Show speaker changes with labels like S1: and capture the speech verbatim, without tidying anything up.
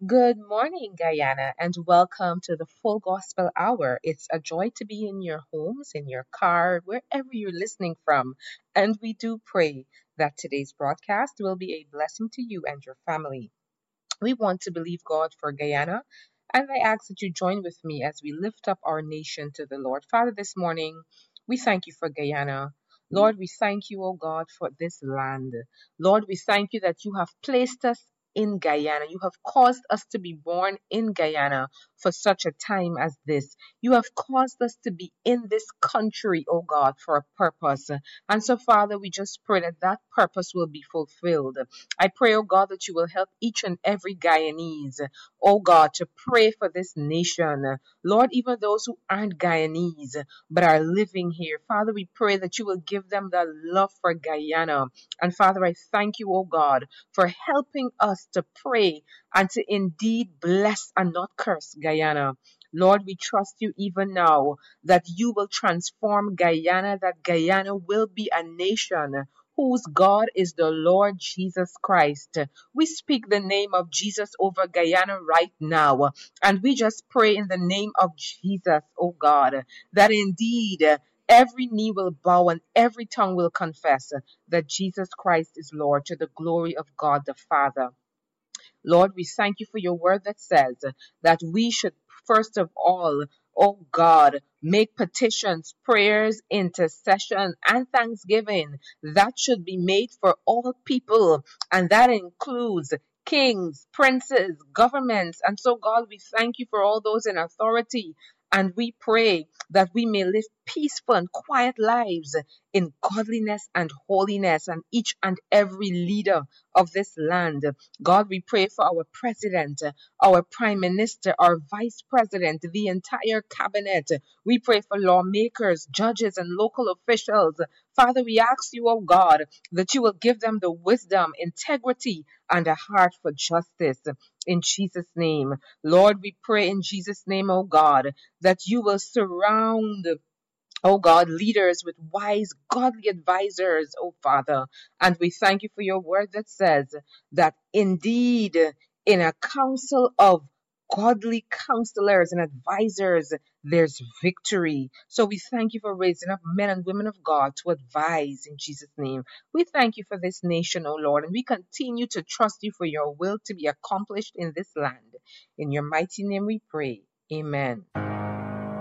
S1: Good morning, Guyana, and welcome to the Full Gospel Hour. It's a joy to be in your homes, in your car, wherever you're listening from. And we do pray that today's broadcast will be a blessing to you and your family. We want to believe God for Guyana, and I ask that you join with me as we lift up our nation to the Lord. Father, this morning, we thank you for Guyana. Lord, we thank you, O God, for this land. Lord, we thank you that you have placed us in Guyana. You have caused us to be born in Guyana for such a time as this. You have caused us to be in this country, O God, for a purpose. And so, Father, we just pray that that purpose will be fulfilled. I pray, oh God, that you will help each and every Guyanese, oh God, to pray for this nation. Lord, even those who aren't Guyanese but are living here, Father, we pray that you will give them the love for Guyana. And Father, I thank you, oh God, for helping us to pray and to indeed bless and not curse Guyana. Lord, we trust you even now that you will transform Guyana, that Guyana will be a nation whose God is the Lord Jesus Christ. We speak the name of Jesus over Guyana right now, and we just pray in the name of Jesus, oh God, that indeed every knee will bow and every tongue will confess that Jesus Christ is Lord, to the glory of God the Father. Lord, we thank you for your word that says that we should first of all, oh God, make petitions, prayers, intercession, and thanksgiving that should be made for all people, and that includes kings, princes, governments. And so, God, we thank you for all those in authority. And we pray that we may live peaceful and quiet lives in godliness and holiness, and each and every leader of this land. God, we pray for our president, our prime minister, our vice president, the entire cabinet. We pray for lawmakers, judges, and local officials. Father, we ask you, oh God, that you will give them the wisdom, integrity, and a heart for justice. In Jesus' name. Lord, we pray in Jesus' name, oh God, that you will surround, oh God, leaders with wise, godly advisors, oh Father. And we thank you for your word that says that indeed in a council of godly counselors and advisors, there's victory. So we thank you for raising up men and women of God to advise in Jesus' name. We thank you for this nation, oh Lord, and we continue to trust you for your will to be accomplished in this land. In your mighty name we pray. Amen.